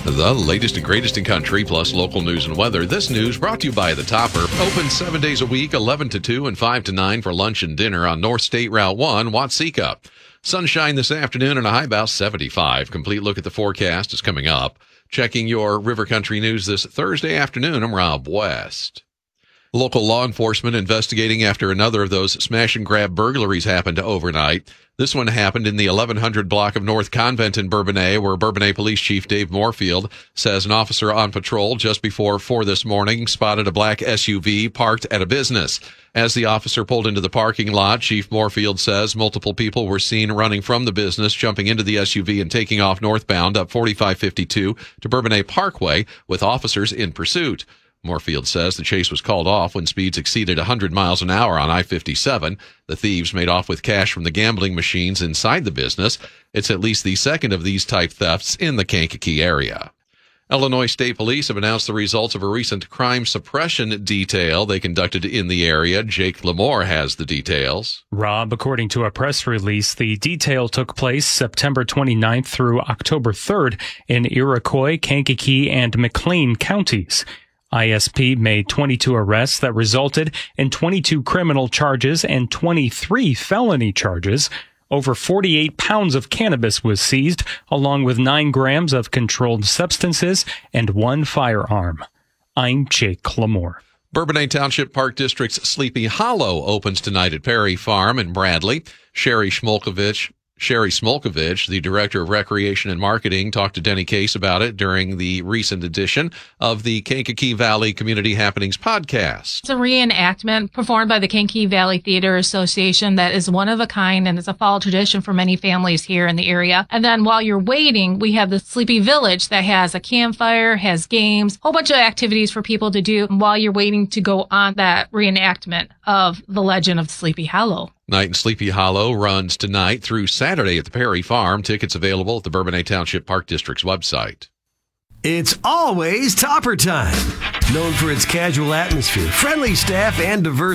The latest and greatest in country, plus local news and weather. This news brought to you by The Topper. Open 7 days a week, 11 to 2 and 5 to 9 for lunch and dinner on North State Route 1, Watseka. Sunshine this afternoon and a high about 75. Complete look at the forecast is coming up. Checking your River Country news this Thursday afternoon, I'm Rob West. Local law enforcement investigating after another of those smash and grab burglaries happened overnight. This one happened in the 1100 block of North Convent in Bourbonnais, where Bourbonnais Police Chief Dave Moorfield says an officer on patrol just before 4 this morning spotted a black SUV parked at a business. As the officer pulled into the parking lot, Chief Moorfield says multiple people were seen running from the business, jumping into the SUV and taking off northbound up 4552 to Bourbonnais Parkway with officers in pursuit. Moorfield says the chase was called off when speeds exceeded 100 miles an hour on I-57. The thieves made off with cash from the gambling machines inside the business. It's at least the second of these type thefts in the Kankakee area. Illinois State Police have announced the results of a recent crime suppression detail they conducted in the area. Jake Lamore has the details. Rob, according to a press release, the detail took place September 29th through October 3rd in Iroquois, Kankakee, and McLean counties. ISP made 22 arrests that resulted in 22 criminal charges and 23 felony charges. Over 48 pounds of cannabis was seized, along with 9 grams of controlled substances and 1 firearm. I'm Jake Lamore. Bourbonnais Township Park District's Sleepy Hollow opens tonight at Perry Farm in Bradley. Sherry Smolkovich, the Director of Recreation and Marketing, talked to Denny Case about it during the recent edition of the Kankakee Valley Community Happenings podcast. It's a reenactment performed by the Kankakee Valley Theater Association that is one of a kind, and it's a fall tradition for many families here in the area. And then while you're waiting, we have the Sleepy Village that has a campfire, has games, a whole bunch of activities for people to do while you're waiting to go on that reenactment of the legend of Sleepy Hollow. Night in Sleepy Hollow runs tonight through Saturday at the Perry Farm. Tickets available at the Bourbonnais Township Park District's website. It's always Topper Time. Known for its casual atmosphere, friendly staff, and diverse